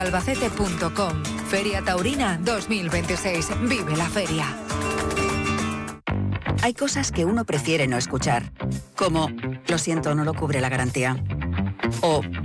Albacete.com. Feria Taurina 2026. Vive la feria. Hay cosas que uno prefiere no escuchar, como, lo siento, no lo cubre la garantía. O,